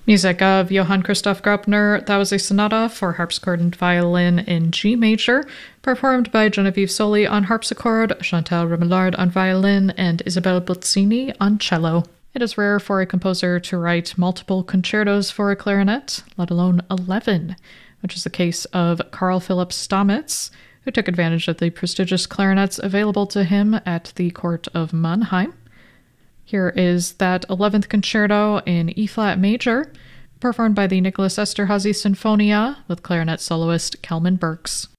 Music of Johann Christoph Graupner. That was a sonata for harpsichord and violin in G major, performed by Genevieve Soli on harpsichord, Chantal Remillard on violin, and Isabelle Bozzini on cello. It is rare for a composer to write multiple concertos for a clarinet, let alone 11, which is the case of Carl Philipp Stamitz, who took advantage of the prestigious clarinets available to him at the court of Mannheim. Here is that 11th concerto in E-flat major, performed by the Nicholas Esterhazy Sinfonia with clarinet soloist Kelman Berks.